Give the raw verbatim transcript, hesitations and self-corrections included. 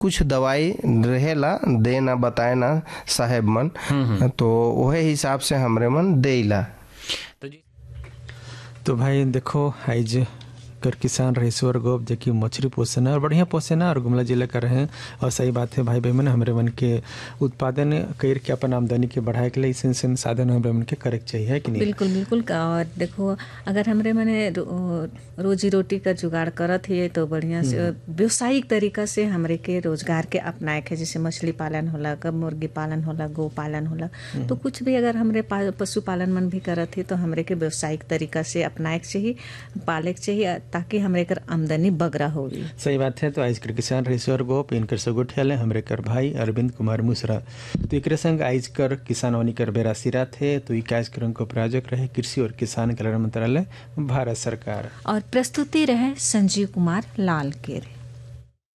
कुछ दवाई रहेला देना बताए ना साहेब मन, तो वही हिसाब से हमरे मन देला। तो जी तो भाई देखो आज कर किसान रहीश्वर गोप जो कि मछली पोषण और बढ़िया पोषण और गुमला जिले का रहे। और सही बात है भाई भाई मन हमारे मन के उत्पादन कर के अपन आमदनी के बढ़ाए के लिए इस साधन हमारे मन के करे चाहिए, है कि नहीं? बिल्कुल बिल्कुल। और देखो अगर हमरे मने रो, रोजी रोटी का जुगाड़ करत है तो बढ़िया से व्यावसायिक तरीका से हमरे के रोजगार के अपनाए के, जैसे मछली पालन होला, कब मुर्गी पालन होला, गो पालन होला, तो कुछ भी अगर हमरे पशुपालन मन भी करत है तो हमरे के व्यावसायिक तरीका से अपनाए के चाहिए, पाले के चाहिए, ताकि हमरे कर आमदनी बगरा होगी। सही बात है। तो आज कर किसान रहीश्वर गोप इनकर सगुठियाल हमरे कर भाई अरविंद कुमार मिश्रा। तो एक संग आज कर किसान वानी कर बेरासिरा थे। तो ये कार्यक्रम को प्रायोजक रहे कृषि और किसान कल्याण मंत्रालय भारत सरकार। और प्रस्तुति रहे संजीव कुमार लाल के।